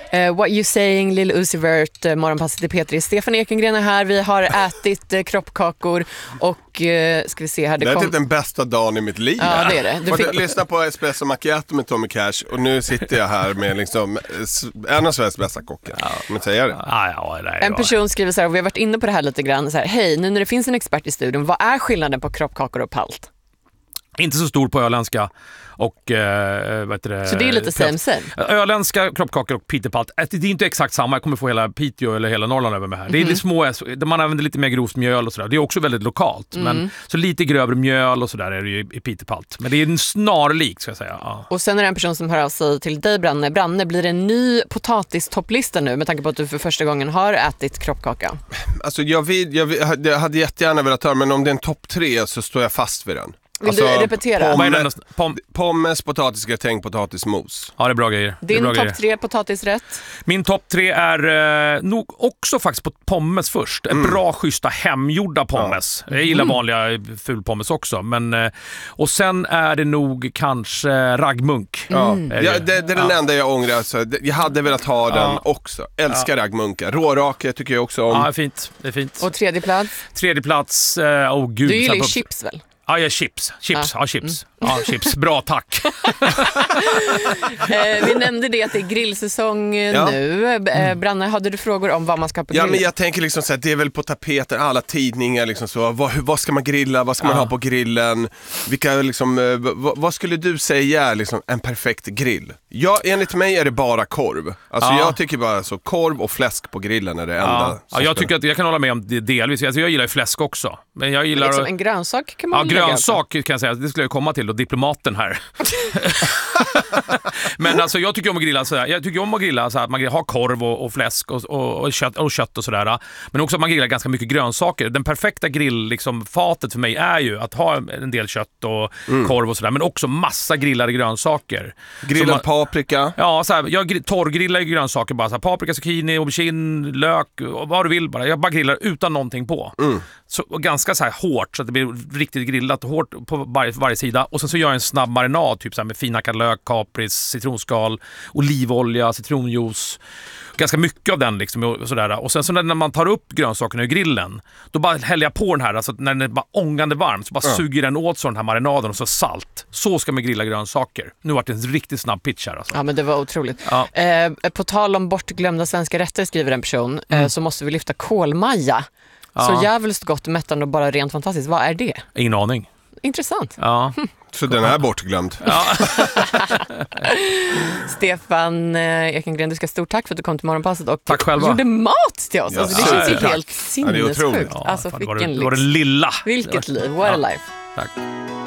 What You Saying, Lil Uzi Vert, Morgonpasset i P3. Stefan Ekengren är här. Vi har ätit kroppkakor och ska vi se här. Det är typ den bästa dagen i mitt liv. Ja, det är det. Jag lyssnar på Espresso Macchiato med Tommy Cash och nu sitter jag här med liksom en av Sveriges bästa kockar. Men säger det. En person skriver så här, och vi har varit inne på det här lite grann. Så här, hej, nu när det finns en expert i studion, vad är skillnaden på kroppkakor och palt? Inte så stor på öländska och vad heter det? Så det är lite same. Öländska kroppkakor och pitepalt. Det är inte exakt samma. Jag kommer få hela Piteå eller hela Norrland över med här. Det är lite små, man använder lite mer grovt mjöl och sådär. Det är också väldigt lokalt. Men så lite grövre mjöl och sådär är det ju i pitepalt. Men det är en snarlik, ska jag säga. Ja. Och sen är det en person som hör av sig till dig, Branne. Branne, blir det en ny potatistopplista nu med tanke på att du för första gången har ätit kroppkaka? Alltså jag hade jättegärna velat höra, men om det är en topp 3 så står jag fast vid den. Vill du repetera? Pommes, potatisgratäng, potatismos. Ja, det är bra grejer. Din topp 3 potatisrätt? Min topp 3 är nog också faktiskt på pommes först. Bra, schyssta, hemgjorda pommes. Jag gillar vanliga fulpommes också. Men, och sen är det nog kanske raggmunk. Det är den enda jag ångrar. Alltså. Jag hade velat ha den också. Älskar raggmunkar. Rårake tycker jag också om. Ja, det är fint. Och tredje plats? Tredje plats, gud. Du gillar ju chips väl? Ja, chips. Ja, chips. Bra, tack. Vi nämnde det att det är grillsäsong nu. Branne, hade du frågor om vad man ska ha på grillen? Ja, men jag tänker liksom så här, det är väl på tapeten, alla tidningar liksom så. Vad ska man grilla? Vad ska man ha på grillen? Vilka liksom, vad skulle du säga liksom en perfekt grill? Ja, enligt mig är det bara korv. Alltså jag tycker bara så, korv och fläsk på grillen är det enda. Ja, jag tycker att jag kan hålla med om det delvis. Alltså, jag gillar ju fläsk också. Men jag gillar liksom en grönsak kan man grönsak kan jag säga. Det skulle jag komma till, och diplomaten här. Men alltså jag tycker om att grilla så här. Jag tycker om att grilla så här, att man har korv och fläsk och kött och sådär. Men också att man grillar ganska mycket grönsaker. Den perfekta grill liksom, fatet för mig är ju att ha en del kött och korv och sådär, men också massa grillade grönsaker. Grillad paprika. Ja, så här, jag torrgrillar grönsaker bara så här, paprika, zucchini, aubergine, lök, vad du vill bara. Jag bara grillar utan någonting på. Så ganska så här hårt så att det blir riktigt grillat hårt på varje sida, och sen så gör jag en snabb marinad typ så här, med finhackad lök, kapris, citronskal, olivolja, citronjuice, ganska mycket av den liksom, och sådär. Och sen så när man tar upp grönsakerna i grillen, då bara häller jag på den här, alltså när den är bara ångande varm, så bara suger den åt så den här marinaden och så salt. Så ska man grilla grönsaker. Nu var det en riktigt snabb pitch här alltså. Ja, men det var otroligt. På tal om bortglömda svenska rätter, skriver en person, så måste vi lyfta kolmaja. Så jävligt gott, mättande och bara rent fantastiskt. Vad är det? Ingen aning. Intressant. Ja. Så den är bortglömd. Ja. Stefan Ekengren, du ska stort tack för att du kom till Morgonpasset och tack själva. Gjorde mat till oss. Alltså, det känns ju helt sinnessjukt. Ja, alltså, det var det lilla. Vilket liv, what a life. Tack.